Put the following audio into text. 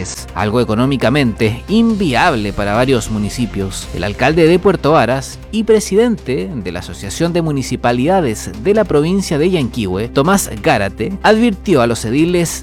parques, algo económicamente inviable para varios municipios. El alcalde de Puerto Varas y presidente de la Asociación de Municipalidades de la provincia de Yanquihue, Tomás Gárate, advirtió a los ediles